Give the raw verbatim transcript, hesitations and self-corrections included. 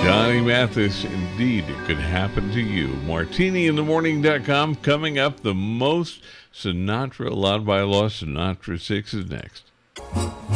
Johnny Mathis, indeed, it could happen to you. martini in the morning dot com coming up. The most Sinatra allowed by law. Sinatra six is next.